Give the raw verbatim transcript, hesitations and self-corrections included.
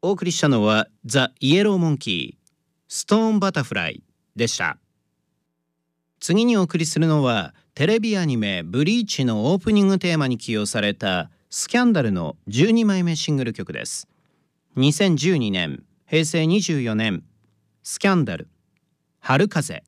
お送りしたのはザ・イエローモンキーストーンバタフライでした。次にお送りするのはテレビアニメブリーチのオープニングテーマに起用されたスキャンダルのじゅうにまいめシングル曲です。にせんじゅうにねんへいせいにじゅうよねん、スキャンダル春風。